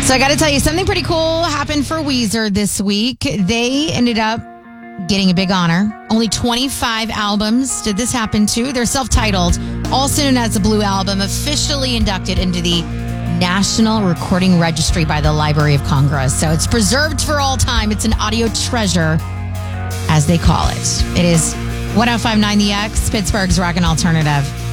So I got to tell you, something pretty cool happened for Weezer this week. They ended up getting a big honor. Only 25 albums did this happen to. They're self-titled, also known as the Blue Album, officially inducted into the National Recording Registry by the Library of Congress. So it's preserved for all time. It's an audio treasure, as they call it. It is 105.9 The X, Pittsburgh's Rock and Alternative.